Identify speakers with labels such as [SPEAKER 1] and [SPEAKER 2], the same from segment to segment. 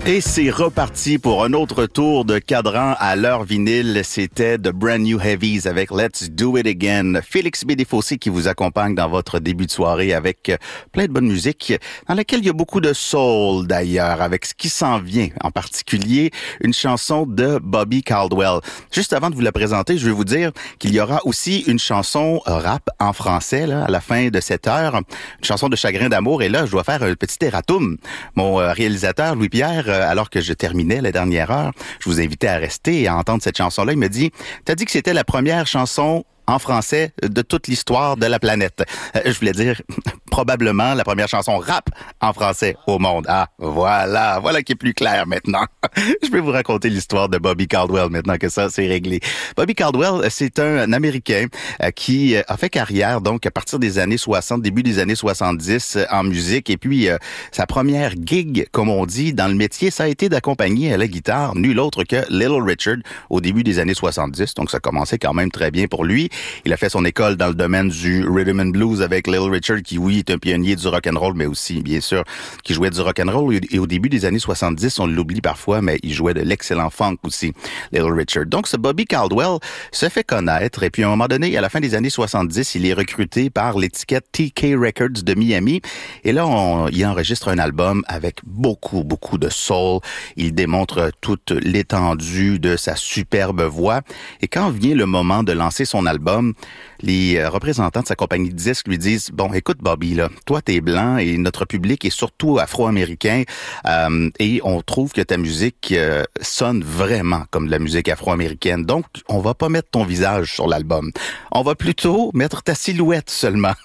[SPEAKER 1] Et c'est reparti pour un autre tour de cadran à l'heure vinyle. C'était The Brand New Heavies avec Let's Do It Again. Félix B. Desfossés qui vous accompagne dans votre début de soirée avec plein de bonne musique, dans laquelle il y a beaucoup de soul d'ailleurs, avec ce qui s'en vient, en particulier une chanson de Bobby Caldwell. Juste avant de vous la présenter, je vais vous dire qu'il y aura aussi une chanson rap en français là, à la fin de cette heure, une chanson de chagrin d'amour. Et là, je dois faire un petit erratum. Mon réalisateur, Louis-Pierre, alors que je terminais la dernière heure, je vous invitais à rester et à entendre cette chanson-là. Il me dit, t'as dit que c'était la première chanson en français de toute l'histoire de la planète. Je voulais dire probablement la première chanson rap en français au monde. Ah, voilà qui est plus clair maintenant. Je vais vous raconter l'histoire de Bobby Caldwell maintenant que ça c'est réglé. Bobby Caldwell, c'est un Américain qui a fait carrière donc à partir des années 60, début des années 70 en musique, et puis sa première gig, comme on dit, dans le métier, ça a été d'accompagner à la guitare nul autre que Little Richard au début des années 70. Donc ça commençait quand même très bien pour lui. Il a fait son école dans le domaine du rhythm and blues avec Little Richard, qui oui est un pionnier du rock and roll, mais aussi bien sûr qui jouait du rock and roll. Et au début des années 70, on l'oublie parfois, mais il jouait de l'excellent funk aussi, Little Richard. Donc ce Bobby Caldwell se fait connaître, et puis à un moment donné, à la fin des années 70, il est recruté par l'étiquette TK Records de Miami. Et là, il enregistre un album avec beaucoup de soul. Il démontre toute l'étendue de sa superbe voix. Et quand vient le moment de lancer son album, les représentants de sa compagnie de disques lui disent, bon, écoute Bobby, là, toi t'es blanc et notre public est surtout afro-américain, et on trouve que ta musique sonne vraiment comme de la musique afro-américaine. Donc, on va pas mettre ton visage sur l'album. On va plutôt mettre ta silhouette seulement.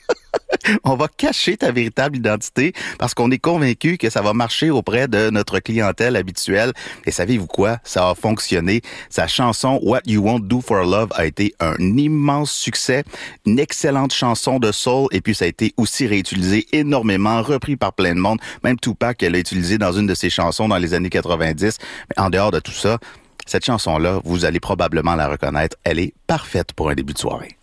[SPEAKER 1] On va cacher ta véritable identité parce qu'on est convaincu que ça va marcher auprès de notre clientèle habituelle. Et savez-vous quoi? Ça a fonctionné. Sa chanson What You Won't Do for Love a été un immense succès, une excellente chanson de soul, et puis ça a été aussi réutilisé énormément, repris par plein de monde. Même Tupac l'a utilisé dans une de ses chansons dans les années 90. Mais en dehors de tout ça, cette chanson-là, vous allez probablement la reconnaître. Elle est parfaite pour un début de soirée.